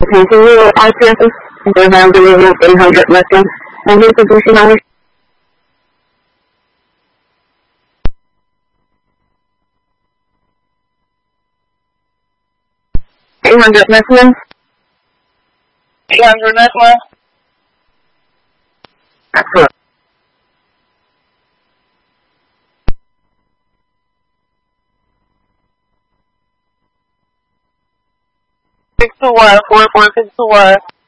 Continue RPSs and around the remove 800 lessons and new position hours. 800 lessons. 800 lessons. Excellent. Six two one 4461.